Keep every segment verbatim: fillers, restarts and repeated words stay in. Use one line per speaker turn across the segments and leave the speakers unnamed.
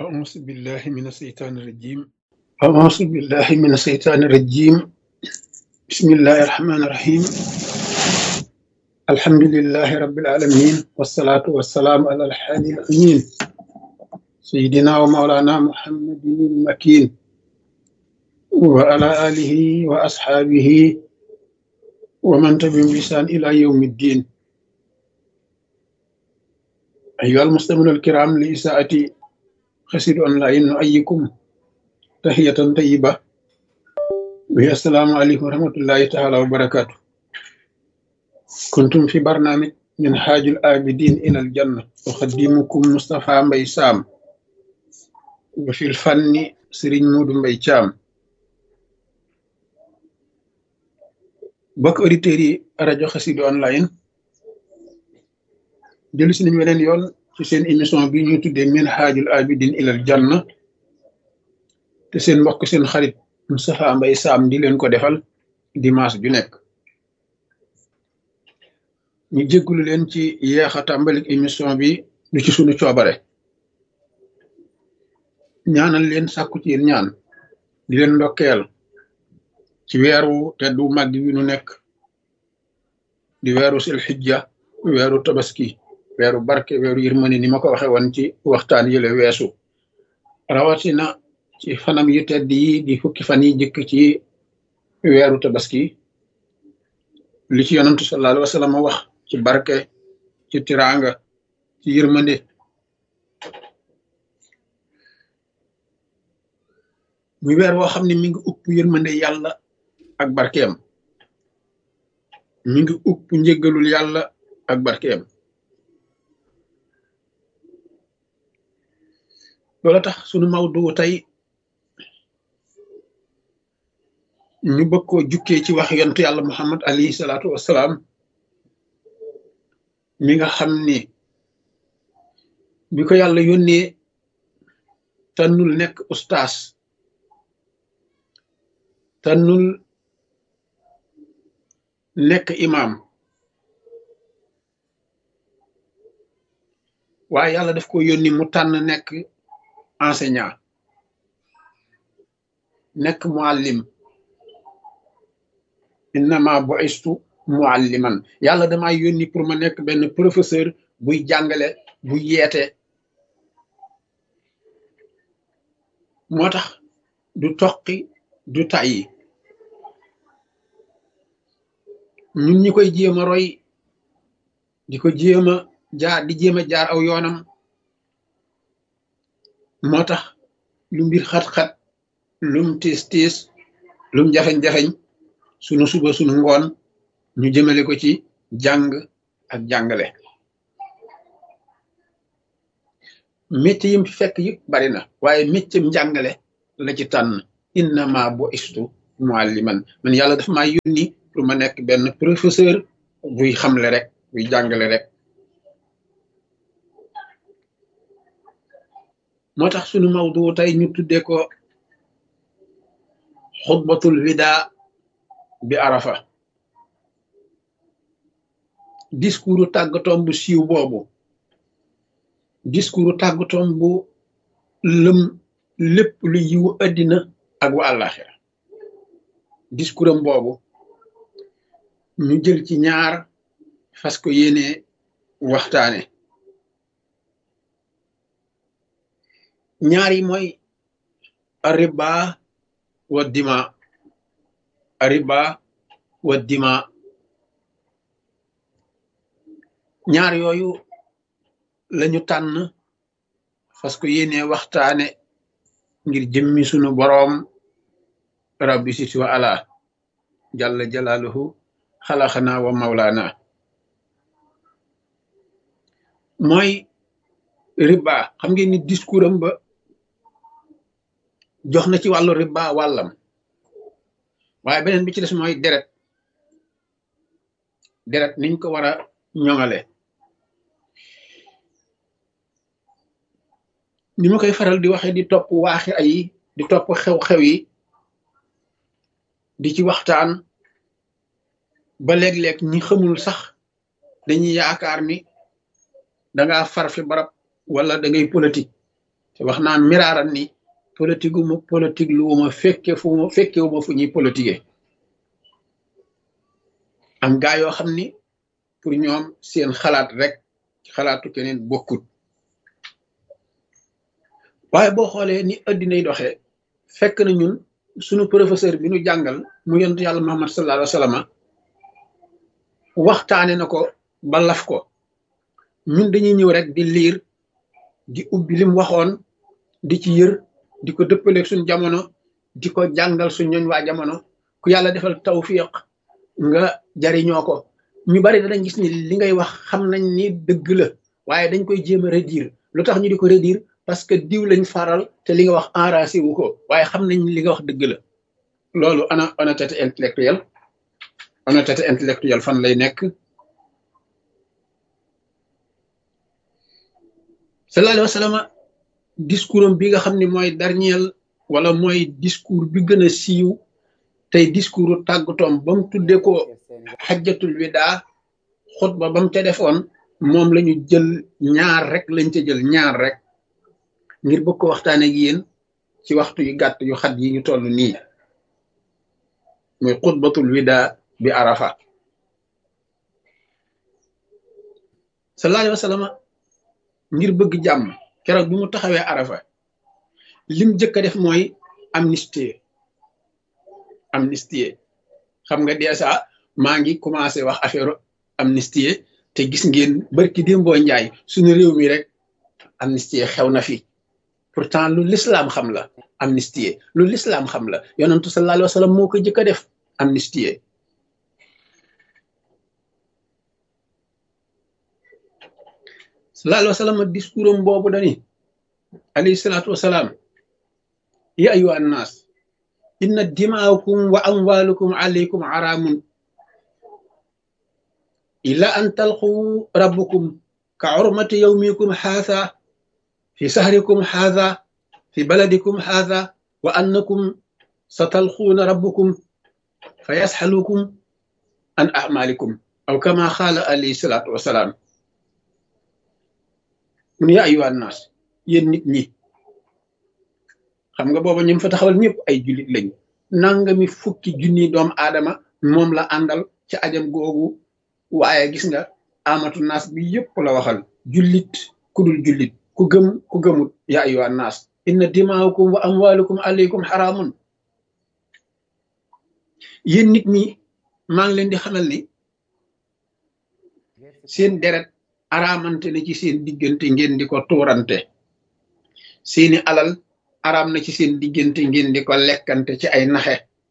أعوذ بالله من الشيطان الرجيم أعوذ بالله من الشيطان الرجيم بسم الله الرحمن الرحيم الحمد لله رب العالمين والصلاة والسلام على الحادي الأمين سيدنا ومولانا محمد المكين وعلى آله وأصحابه ومن تبعهم بإحسان إلى يوم الدين. أيها المستمعون الكرام لإساءة خسر أونلاين نؤيكم تحية طيبة وهي السلام عليكم ورحمة الله تعالى وبركاته. كنتم في برنامج من حاج الآبدين إلى الجنة أخدمكم مصطفى مبي سام وفي الفن سرين مود مبي شام. bokk auditeurs yi rajo Xassida online dellu si nañu weneen yoon ci seen émission bi ñuy tuddee min haajul abidin ilal janna te seen mbokk seen xarit Moustapha Mbaye Sam di leen ko defal dimanche ju nekk. ñu jéggulu leen ci yeex a tàmbalik émission bi du ci sunu coobare, ñaanal leen sàkku ci yéen ñaan di leen ndokkeel ci weeru teddu màgg wi nu nekk di weeru sil xijja, weeru tabaski, weeru barke, weeru yërmande ni ma ko waxe woon ci waxtaan yële weesu, rawatina ci fanam yu tedd yi di fukki fan yi jëkk ci weeru tabaski li ci yonantu sallallahu alayhi wa sallam wax ci barke, ci tiraanga, ci yërmande. muy weer woo xam ne mi ngi upp yërmande yàlla ak barkeem, mi ngi upp njëggalul yàlla ak barkeem. loola tax sunu mawdu tey ñu bëgg koo jukkee ci wax yontu yàlla Muhammad alayhi salaatu wassalaam mi nga xam ni bi ko yàlla yónnee tànnul nekk ustaas, tànnul nekk imam, waaye yàlla daf ko yónni mu tànn nekk enseignant, nekk muallim. innama bu'istu mualliman, yàlla dama yónni pour ma nekk benn professeur buy jàngale, buy yeete. moo tax du toqi du tàyyi. ñun ñi koy jéem a roy di ko jéem a jaar di jéem a jaar aw yoonam, moo tax lu mbir xat-xat, lum tiis tiis, lum jafeñ-jafeñ, sunu suba sunu ngoon ñu jëmale ko ci jàng ak jàngale. métier yim fi fekk yëpp bari na, waaye métier njàngale la ci tànn. innama bu'istu mualliman, man yàlla dafa maa yónni pour ma nekk benn professeur buy xamle rek, buy jàngale rek. moo tax sunu mawdu tey ñu tuddee ko xutbatul wida bi arafa, discours tàggatoom bu siiw boobu, discours tàggatoom bu lëm lépp lu yiwu addina ak wa àllaaxira. discours am boobu ñu jël ci ñaar fas ko yéene waxtaane. ñaar yi mooy riba wa dima, riba wa dima. ñaar yooyu lañu tànn fas ko yéene waxtaane ngir jëmmi sunu boroom rabbi siti wa ala jalla jalaaluhu xalaxana wa mawlaana. mooy riba, xam ngeen ni discours am ba jox na ci wàllu riba wàllam, waaye beneen bi ci des mooy deret. deret niñ ko war a ñoŋale. ni ma koy faral di waxe di topp waaxi ay di topp xew-xew yi di ci waxtaan ba léeg-léeg ñi xamul sax dañuy yaakaar ni danga far fi barab wala da ngay politique, te wax naa miraaran ni politique uma politique lu ma fekke fu ma fekke wu ma fu ñuy politiquer am gaa yoo xam ni pour ñoom seen xalaat rek xalaatu keneen bokkut waaye boo xoolee ni addinay doxee fekk na ñun sunu professeur bi nu jàngal mu yonent yàlla Muhammad sallallahu alayhi wa sallam waxtaane na ko ba laf ko ñun dañuy ñëw rek di liir di ubbi lim waxoon di ci yër di ko dëppaleeg suñ jamono di ko jàngal suñ ñooñ waa jamono ku yàlla defal tawfiq nga jariñoo ko ñu bari dañ gis ni li ngay wax xam nañ ni dëgg la waaye dañ koy jéem a redire lu tax ñu di ko redire parce que diw lañ faral te li nga wax enracé wu ko waaye xam nañ li nga wax dëgg la loolu ana honnêteté intellectuelle honnêteté intellectuelle fan lay nekk sallallahu alayhi wa sallam discours am bi nga xam ne mooy dernier wala mooy discours bi gën a siiw tey discours tàggatoom ba mu tuddee ko xajjatul widaa xutba ba mu ca defoon moom la ñu jël ñaar rek lañ ca jël ñaar rek ngir bëgg ko waxtaan ak yéen ci waxtu yu gàtt yu xat yi ñu toll nii muy xutbatul widaa bi arafa sallallahu alayhi wa sallam ngir bëgg jàmm keroog bi mu taxawee arafa lim jëkk a def mooy amnistie amnistie xam nga déjà maa ngi commencé wax affaire amnistie te gis ngeen barki démboo njaay suñu réew mi rek amnistie xew na fi pourtant lu l'islam xam la amnistie lu l'islam xam la yonentu sallallahu alayhi wa sallam moo ko jëkk a def amnistie sallallahu alayhi wa sallam discours am boobu dani alayhi salaatu wasalaam ya ayyuha annaas inna dimaakum wa amwaalukum alaykum araamun illa an talqu rabbukum ka urmati yawmikum haadha fi sahrikum haadha fi baladikum haadha wa annakum satalquuna rabbukum fa yasxalukum an a'maalikum aw kama qaala alayhi salaatu wasalaam mun yaa ayyuha annaas yéen nit ñi xam nga booba ñun fa taxawal ñëpp ay jullit lañ nangami fukki junni doomu aadama moom la àndal ci ajam googu waaye gis nga amatu naas bi yëpp la waxal jullit ku dul jullit ku gëm ku gëmut yaa ayyuha naas inna dimaakum wa amwaalukum alaykum xaraamun yéen nit ñi maa ngi leen di xamal ni seen deret araamante na ci seen diggante ngeen di ko tuurante seeni alal araam na ci seen diggante ngeen di ko lekkante ci ay naxe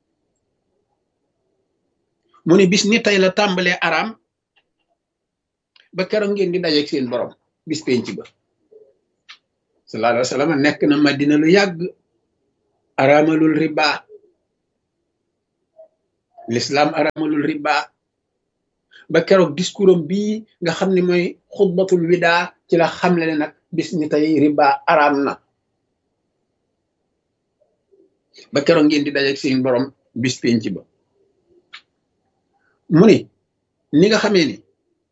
mu ne bis ni tey la tàmbalee araam ba keroog ngeen di dajeeg seen borom bis penc ba sallallahu alayhi wa sallam nekk na Madina lu yàgg araamalul riba l'islam araamalul riba ba keroog discours am bii nga xam ne mooy xutbatul widaa ci la xamle ne nag bis ni tey riba araam na ba keroog ngeen di dajeeg seen borom bis penc ba mu ni ni nga xamee ni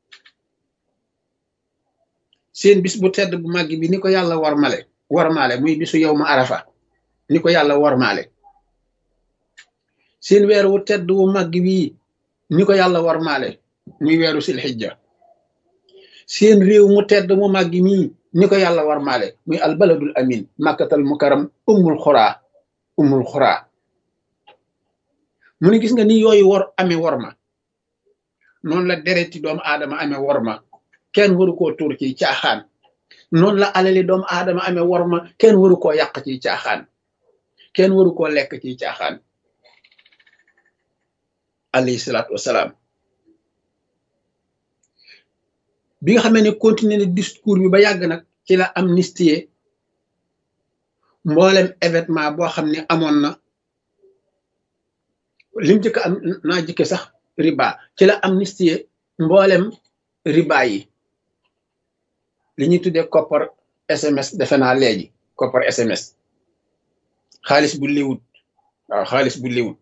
seen bis bu tedd bu màgg bi ni ko yàlla warmale warmaale muy bisu yow ma arafa ni ko yàlla warmaale seen weer wu tedd wu màgg bii ni ko yàlla warmaale muy weeru silxijja seen réew mu tedd mu màgg mii ni ko yàlla warmaale muy albaladul amin màkkatal mukaram ummul xuraa ummul xuraa mu ne gis nga ni yooyu war amee worma noonu la dereti doomu aadama amee worma kenn waru koo tuur ci caaxaan noonu la alali doomu aadama amee worma kenn waru koo yàq ci caaxaan kenn waru koo lekk ci caaxaan alayhi salaatu wasalaam bi nga xamee ne continuer ne discours bi ba yàgg nag ci la amnistie mboolem événement boo xam ne amoon na lim jëkk am naa jëkke sax riba ci la amnistie mboolem riba yi li ñuy tuddee koppar S M S defe naa léegi koppar S M S xaalis bu liwut waaw xaalis bu liwut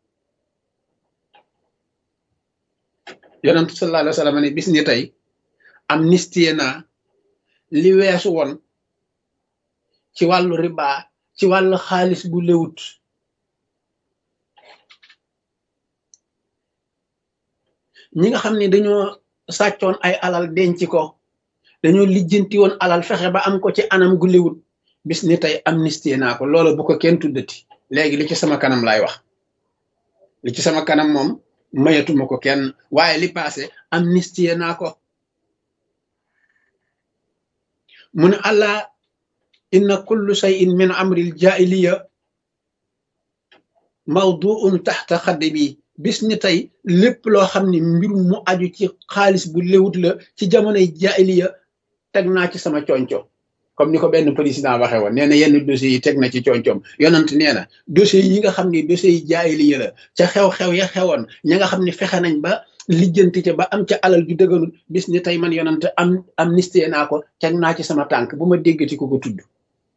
yonent sallallahu alayhi wa sallam ne bis ni tey amnistie naa li weesu woon ci wàllu riba ci wàllu xaalis bu lewut ñi nga xam ne dañoo sàccoon ay alal denc ko dañoo lijjanti woon alal fexe ba am ko ci anam gu lewut bis ni tey amnistie naa ko loola bu ko kenn tuddati léegi li ci sama kanam laay wax li ci sama kanam moom mayatuma ko kenn waaye li passé amnistie naa ko mu ne allah inna kullu shay'in min amril jaahiliya mawduun taxta xaddi bi bis ni tey lépp loo xam ne mbir mu aju ci xaalis bu léwut la ci jamonoy jaahiliya teg naa ci sama conco comme ni ko benn président waxee woon nee na yenn dossiers yi teg na ci concoom yonent nee na dossiers yi nga xam ne dossiers yi jaahiliya la ca xew-xew ya xewoon ña nga xam ne fexe nañ ba lijjanti ca ba am ca alal ju dëgganul bis ni tey man yonent am amnistie naa ko teg naa ci sama tànk bu ma déggati ko ko tudd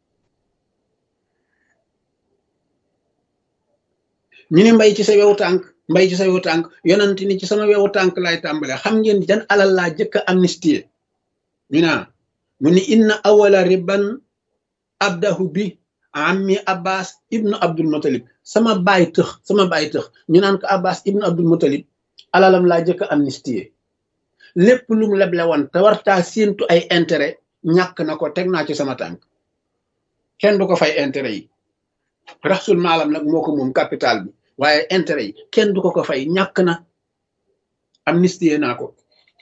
ñu ni mbay ci sa wewu tànk mbay ci sa wewu tànk yonent ni ci sama wewu tànk laay tàmbale xam ngeen jan alal laa jëkk a amnistie ñu naa mu ni inna awala riban abdahu bi ammi abbas ibnu abdul mutalib sama baay tëx sama baay tëx ñu naan ko abbas ibnu abdul mutalib alalam laa jëkk a amnistie lépp lu mu leble woon te wartaa séentu ay intérêt ñàkk na ko teg naa ci sama tànk kenn du ko fay intérêt yi raxsul maalam nag moo ko moom capital bi waaye intérêt yi kenn du ko ko fay ñàkk na amnistie naa ko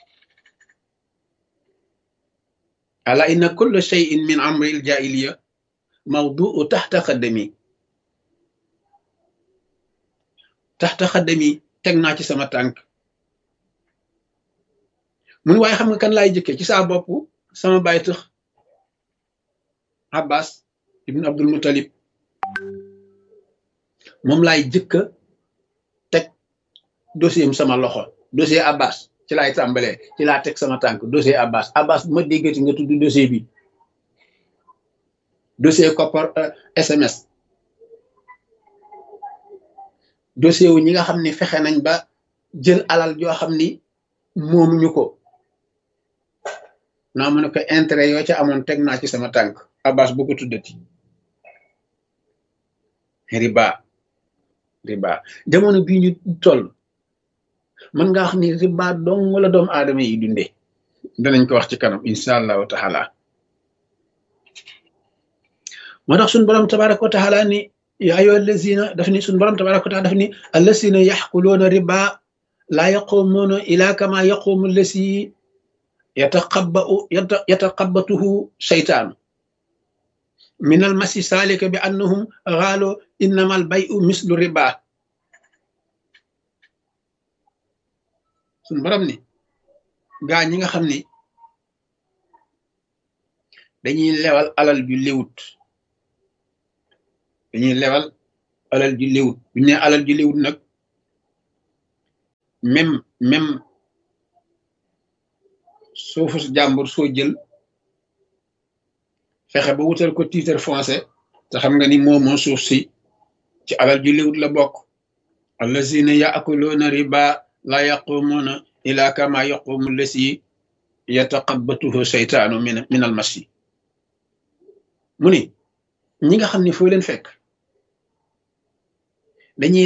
ala inna kulla shay'in min amril jaahiliya mawdu'u taxta xaddami taxta xaddami teg naa ci sama tànk mun waaye xam nga kan laay jëkkee ci saa bopp sama baay tëx abbas ibn abdul muttalib moom laay jëkka teg dossier am sama loxo dossier abbas ci laay tàmbalee ci laa teg sama tànk dossier abbas abbas bu ma déggati nga tudd dossier bi dossier koppar S M S dossier wu ñi nga xam ni fexe nañ ba jël alal joo xam ni moomuñu ko naa mu ne ko intérêt yoo ca amoon teg naa ci sama tànk abbas bu ko tuddati riba riba jamono bii ñu toll mën nga wax ni riba dong wala doomu aadama yi dunde danañ ko wax ci kanam insha allahu taala moo tax suñ borom tabaraka wa taala ni ya ayyuha allazina daf ni suñ borom tabaraka wa taala daf ni allazina yaxkuluuna riba laa yaquumuuna ila kama yaquumu allasi yataqabbau yataqabbatuhu shaytaanu min al masi salika bi annahum xaalu innama al bayu mislu riba suñ borom ni gaa ñi nga xam ni dañuy lewal alal ju léwut dañuy lewal alal ju léwut bu ñu nee alal ju léwut nag même même suufu jàmbur soo jël fexe ba wutal ko titre foncier te xam nga ni moomoo suuf si ci alal ju léwut la bokk allazina yaakuluuna riba la yaqumuuna ila kama yaqumu lasi yataqabbatuhu seytaanu min min al masi mu ni ñi nga xam ne foo leen fekk dañuy